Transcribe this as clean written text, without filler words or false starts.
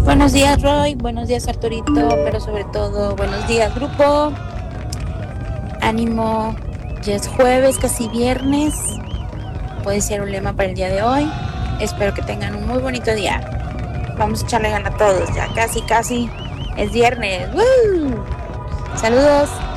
Buenos días, Roy. Buenos días, Arturito. Pero sobre todo, buenos días, grupo. Ánimo. Ya es jueves, casi viernes. Puede ser un lema para el día de hoy. Espero que tengan un muy bonito día. Vamos a echarle ganas a todos. Ya casi es viernes. ¡Woo! Saludos.